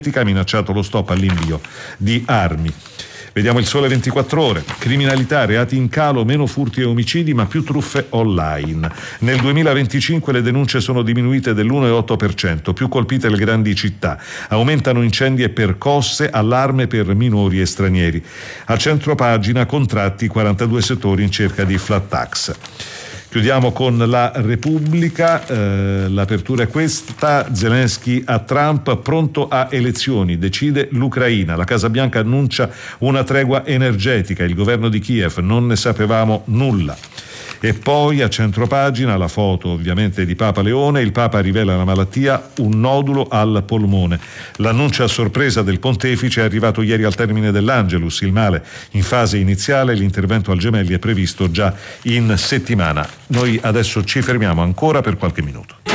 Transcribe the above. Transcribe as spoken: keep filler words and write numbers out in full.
ha minacciato lo stop all'invio di armi. Vediamo il Sole ventiquattro Ore. Criminalità, reati in calo, meno furti e omicidi, ma più truffe online. Nel duemilaventicinque le denunce sono diminuite dell'uno virgola otto per cento, più colpite le grandi città. Aumentano incendi e percosse, allarme per minori e stranieri. A centropagina, contratti, quarantadue settori in cerca di flat tax. Chiudiamo con la Repubblica, eh, l'apertura è questa: Zelensky a Trump, pronto a elezioni, decide l'Ucraina, la Casa Bianca annuncia una tregua energetica, il governo di Kiev, non ne sapevamo nulla. E poi a centropagina la foto ovviamente di Papa Leone, il Papa rivela la malattia, un nodulo al polmone. L'annuncio a sorpresa del pontefice è arrivato ieri al termine dell'Angelus, il male in fase iniziale, l'intervento al Gemelli è previsto già in settimana. Noi adesso ci fermiamo ancora per qualche minuto.